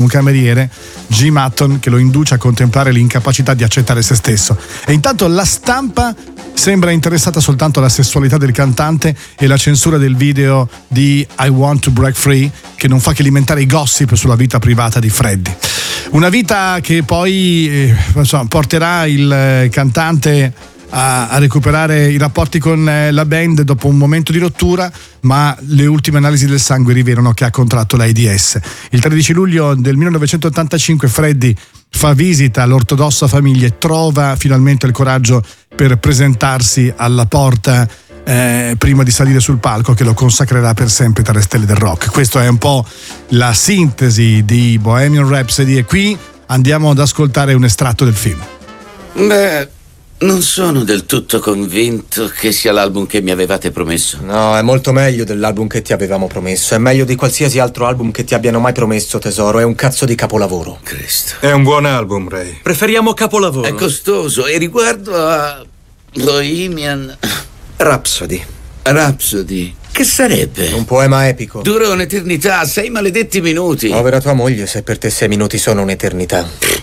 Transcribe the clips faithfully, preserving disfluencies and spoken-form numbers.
cameriere, Jim Hutton, che lo induce a contemplare l'incapacità di accettare se stesso. E intanto la stampa sembra interessata soltanto alla sessualità del cantante e la censura del video di I Want to Break Free, che non fa che alimentare i gossip sulla vita privata di Freddie. Una vita che poi eh, insomma, porterà il cantante a, a recuperare i rapporti con la band dopo un momento di rottura, ma le ultime analisi del sangue rivelano che ha contratto l'AIDS. Il tredici luglio del millenovecentottantacinque Freddie fa visita all'ortodossa famiglia e trova finalmente il coraggio per presentarsi alla porta eh, prima di salire sul palco che lo consacrerà per sempre tra le stelle del rock. Questa è un po' la sintesi di Bohemian Rhapsody e qui andiamo ad ascoltare un estratto del film. Beh, non sono del tutto convinto che sia l'album che mi avevate promesso. No, è molto meglio dell'album che ti avevamo promesso. È meglio di qualsiasi altro album che ti abbiano mai promesso, tesoro. È un cazzo di capolavoro. Cristo. È un buon album, Ray. Preferiamo capolavoro. È costoso. E riguardo a Bohemian Rhapsody. Rhapsody, che sarebbe? Un poema epico. Dura un'eternità, sei maledetti minuti. Povera tua moglie, se per te sei minuti sono un'eternità.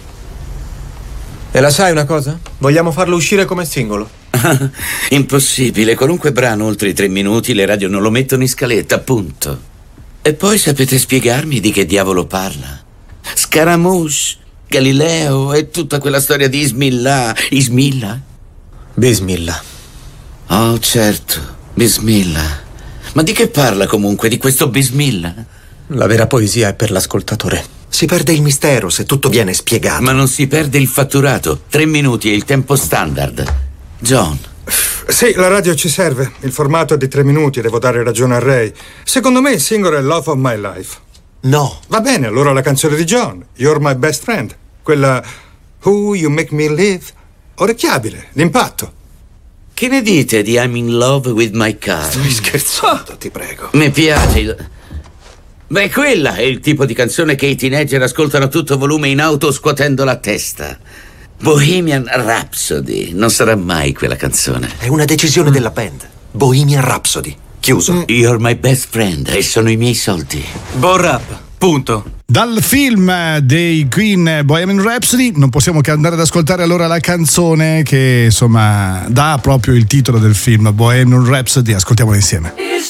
E la sai una cosa? Vogliamo farlo uscire come singolo. Impossibile, qualunque brano oltre i tre minuti le radio non lo mettono in scaletta, punto. E poi sapete spiegarmi di che diavolo parla? Scaramouche, Galileo e tutta quella storia di Ismillah. Ismillah? Bismillah. Oh, certo, Bismillah. Ma di che parla comunque, di questo Bismillah? La vera poesia è per l'ascoltatore. Si perde il mistero se tutto viene spiegato. Ma non si perde il fatturato. Tre minuti è il tempo standard. John. Sì, la radio ci serve. Il formato è di tre minuti, devo dare ragione a Ray. Secondo me il singolo è Love of My Life. No. Va bene, allora la canzone di John, You're My Best Friend. Quella Who You Make Me Live. Orecchiabile, d'impatto. Che ne dite di I'm in love with my car? Stai scherzando, ti prego. Mi piace il... Beh, quella è il tipo di canzone che i teenager ascoltano a tutto volume in auto scuotendo la testa. Bohemian Rhapsody non sarà mai quella canzone. È una decisione della band. Bohemian Rhapsody. Chiuso. You're my best friend e sono i miei soldi. Buon rap. Punto. Dal film dei Queen Bohemian Rhapsody non possiamo che andare ad ascoltare allora la canzone che insomma dà proprio il titolo del film, Bohemian Rhapsody. Ascoltiamola insieme.